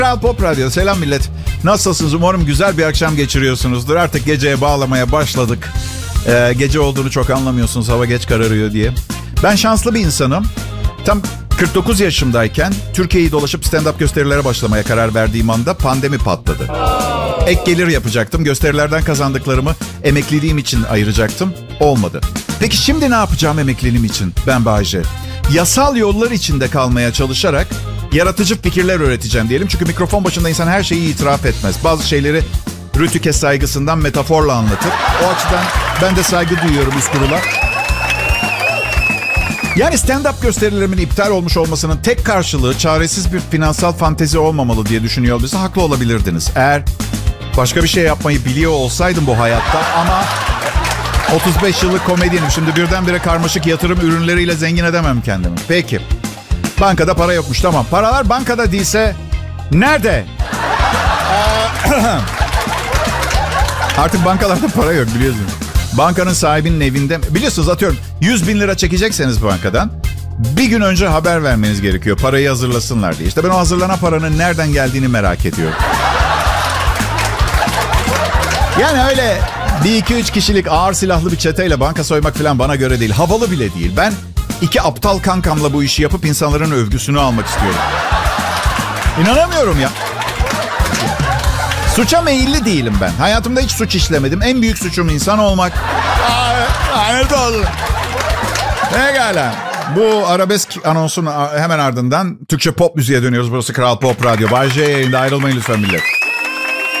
Kral Pop Radyo. Selam millet. Nasılsınız? Umarım güzel bir akşam geçiriyorsunuzdur. Artık geceye bağlamaya başladık. Gece olduğunu çok anlamıyorsunuz. Hava geç kararıyor diye. Ben şanslı bir insanım. Tam 49 yaşımdayken Türkiye'yi dolaşıp stand-up gösterilere başlamaya karar verdiğim anda pandemi patladı. Ek gelir yapacaktım. Gösterilerden kazandıklarımı emekliliğim için ayıracaktım. Olmadı. Peki şimdi ne yapacağım emekliliğim için? Ben Bayce. Yasal yollar içinde kalmaya çalışarak yaratıcı fikirler öğreteceğim diyelim. Çünkü mikrofon başında insan her şeyi itiraf etmez. Bazı şeyleri rütüke saygısından metaforla anlatır. O açıdan ben de saygı duyuyorum üst kurula. Yani stand-up gösterilerimin iptal olmuş olmasının tek karşılığı çaresiz bir finansal fantezi olmamalı diye düşünüyor olursa haklı olabilirdiniz. Eğer başka bir şey yapmayı biliyor olsaydım bu hayatta ama 35 yıllık komedyenim. Şimdi birdenbire karmaşık yatırım ürünleriyle zengin edemem kendimi. Peki. Bankada para yokmuş, tamam. Paralar bankada değilse nerede? Artık bankalarda para yok biliyorsunuz. Bankanın sahibinin evinde. Biliyorsunuz atıyorum 100 bin lira çekecekseniz bankadan bir gün önce haber vermeniz gerekiyor. Parayı hazırlasınlar diye. İşte ben o hazırlanan paranın nereden geldiğini merak ediyorum. Yani öyle 1-2-3 kişilik ağır silahlı bir çeteyle banka soymak falan bana göre değil. Havalı bile değil. Ben 2 aptal kankamla bu işi yapıp insanların övgüsünü almak istiyorum. İnanamıyorum ya. Suça meyilli değilim ben. Hayatımda hiç suç işlemedim. En büyük suçum insan olmak. Lanet olsun. Pekala. Bu arabesk anonsun hemen ardından Türkçe pop müziğe dönüyoruz. Burası Kral Pop Radyo. Bay J yayında, ayrılmayın lütfen millet.